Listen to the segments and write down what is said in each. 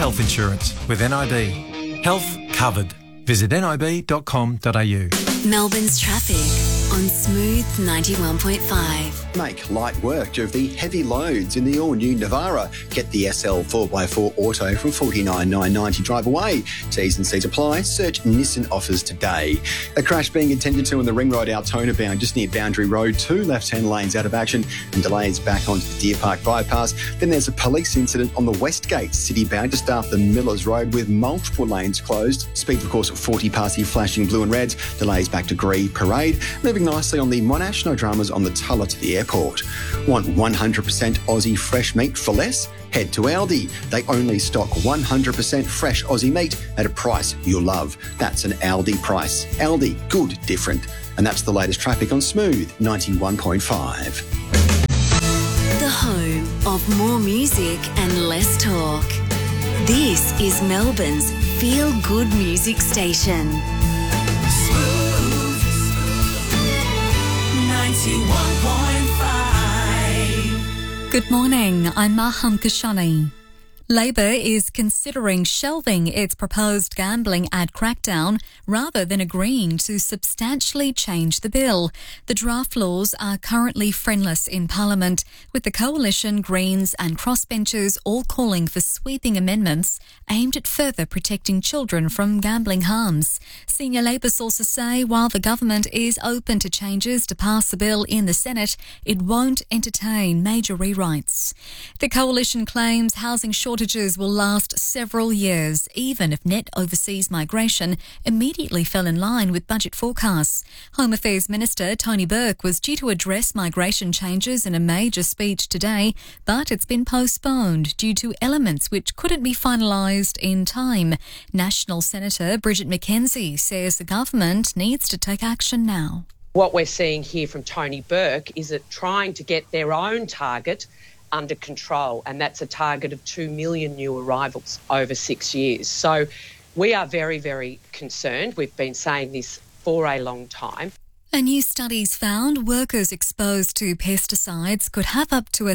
health insurance with NIB. Health covered. Visit nib.com.au. Melbourne's traffic on Smooth 91.5. Make light work of the heavy loads in the all-new Navara. Get the SL 4x4 Auto from $49,990. Drive away. T's and C's apply. Search Nissan offers today. A crash being attended to on the Ring Road Altona bound just near Boundary Road. 2 left-hand lanes out of action and delays back onto the Deer Park bypass. Then there's a police incident on the Westgate City bound just after Millers Road with multiple lanes closed. Speed, of course, at 40 past the flashing blue and reds. Delays back to Gree Parade. Moving nicely on the Monash, no dramas on the Tulla to the airport. Want 100% Aussie fresh meat for less? Head to Aldi. They only stock 100% fresh Aussie meat at a price you'll love. That's an Aldi price. Aldi, good, different. And that's the latest traffic on Smooth 91.5. The home of more music and less talk. This is Melbourne's feel-good music station. Smooth 91.5. Good morning, I'm Maham Kashani. Labor is considering shelving its proposed gambling ad crackdown rather than agreeing to substantially change the bill. The draft laws are currently friendless in Parliament, with the Coalition, Greens and crossbenchers all calling for sweeping amendments aimed at further protecting children from gambling harms. Senior Labor sources say while the government is open to changes to pass the bill in the Senate, it won't entertain major rewrites. The Coalition claims housing shortages will last several years, even if net overseas migration immediately fell in line with budget forecasts. Home Affairs Minister Tony Burke was due to address migration changes in a major speech today, but it's been postponed due to elements which couldn't be finalised in time. National Senator Bridget McKenzie says the government needs to take action now. What we're seeing here from Tony Burke is that trying to get their own target under control, and that's a target of 2 million new arrivals over 6 years. So we are very, very concerned. We've been saying this for a long time. A new study's found workers exposed to pesticides could have up to a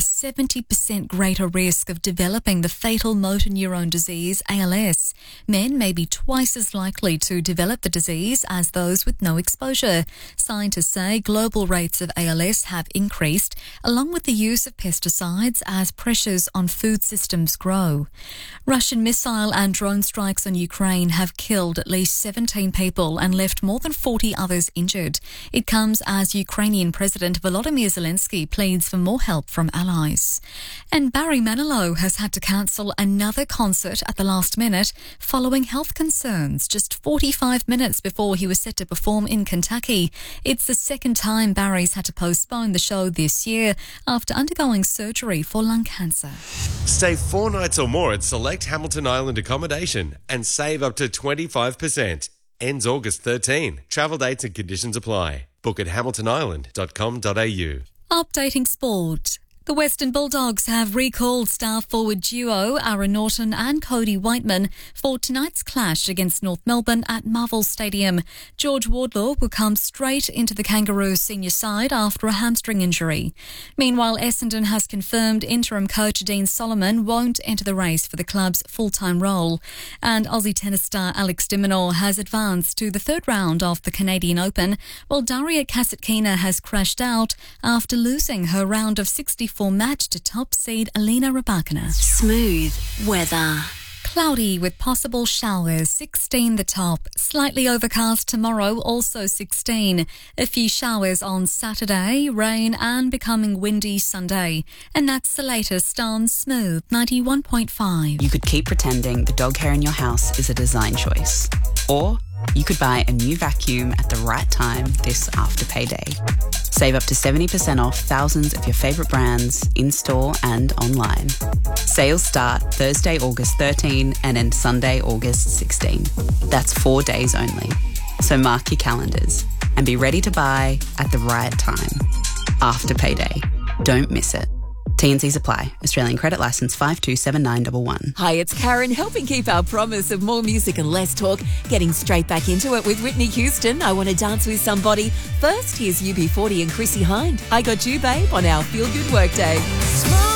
70% greater risk of developing the fatal motor neurone disease, ALS. Men may be twice as likely to develop the disease as those with no exposure. Scientists say global rates of ALS have increased, along with the use of pesticides as pressures on food systems grow. Russian missile and drone strikes on Ukraine have killed at least 17 people and left more than 40 others injured. It comes as Ukrainian President Volodymyr Zelensky pleads for more help from allies. And Barry Manilow has had to cancel another concert at the last minute following health concerns just 45 minutes before he was set to perform in Kentucky. It's the second time Barry's had to postpone the show this year after undergoing surgery for lung cancer. Stay 4 nights or more at select Hamilton Island accommodation and save up to 25%. Ends August 13. Travel dates and conditions apply. Book at hamiltonisland.com.au. Updating sport. The Western Bulldogs have recalled star forward duo Aaron Norton and Cody Whiteman for tonight's clash against North Melbourne at Marvel Stadium. George Wardlaw will come straight into the Kangaroos senior side after a hamstring injury. Meanwhile, Essendon has confirmed interim coach Dean Solomon won't enter the race for the club's full-time role. And Aussie tennis star Alex de Minaur has advanced to the third round of the Canadian Open, while Daria Kasatkina has crashed out after losing her round of 64 match to top seed Alina Rybakina. Smooth weather. Cloudy with possible showers, 16 the top. Slightly overcast tomorrow, also 16. A few showers on Saturday, rain and becoming windy Sunday. And that's the latest on Smooth 91.5. You could keep pretending the dog hair in your house is a design choice. Or you could buy a new vacuum at the right time this after payday. Save up to 70% off thousands of your favourite brands in-store and online. Sales start Thursday, August 13 and end Sunday, August 16. That's 4 days only. So mark your calendars and be ready to buy at the right time. After payday. Don't miss it. T&Cs apply. Australian credit licence 527911. Hi, it's Karen, helping keep our promise of more music and less talk, getting straight back into it with Whitney Houston. I Want to Dance With Somebody. First, here's UB40 and Chrissy Hind. I Got You, Babe, on our Feel Good Workday.